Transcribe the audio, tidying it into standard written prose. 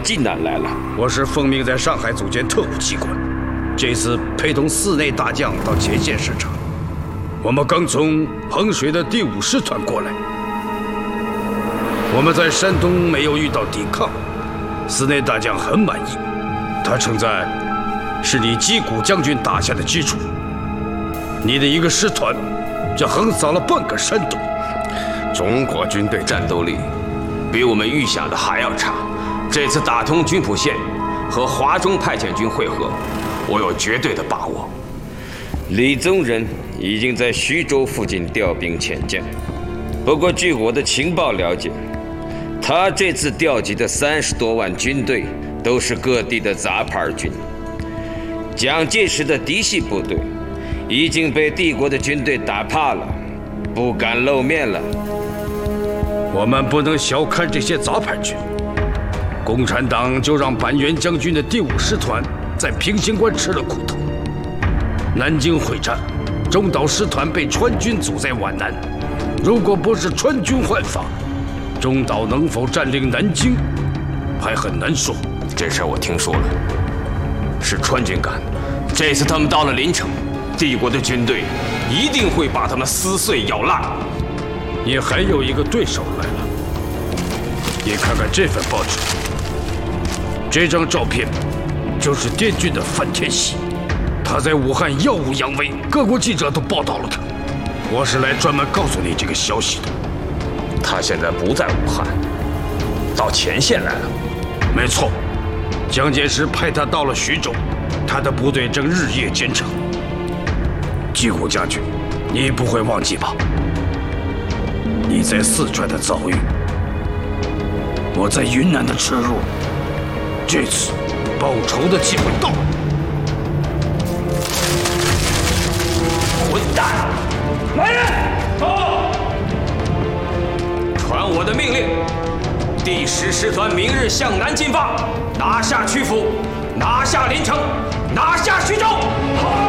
济南来了。 我是奉命在上海组建特务机关，这次陪同寺内大将到前线视察。我们刚从衡水的第5师团过来，我们在山东没有遇到抵抗，寺内大将很满意，他称赞是你击鼓将军打下的基础。你的一个师团就横扫了半个山东。 中国军队战斗力比我们预想的还要差。这次打通军浦线和华中派遣军会合，我有绝对的把握。李宗仁已经在徐州附近调兵遣将，不过据我的情报了解，他这次调集的30多万军队都是各地的杂牌军。蒋介石的嫡系部队已经被帝国的军队打怕了，不敢露面了。 我们不能小看这些杂牌军。共产党就让板垣将军的第5师团在平型关吃了苦头。南京会战，中岛师团被川军阻在皖南。如果不是川军换法，中岛能否占领南京，还很难说。 这事我听说了，是川军干的。这次他们到了临城，帝国的军队一定会把他们撕碎咬烂。 你还有一个对手来了，你看看这份报纸，这张照片就是滇军的范天喜，他在武汉耀武扬威，各国记者都报道了他。我是来专门告诉你这个消息的。 他现在不在武汉，到前线来了。 没错，蒋介石派他到了徐州，他的部队正日夜兼程。矶谷将军，你不会忘记吧？你在四川的遭遇，我在云南的耻辱，这次报仇的机会到了。 混蛋！来人，走！传我的命令，第10师团明日向南进发，拿下曲阜，拿下临城，拿下徐州。好。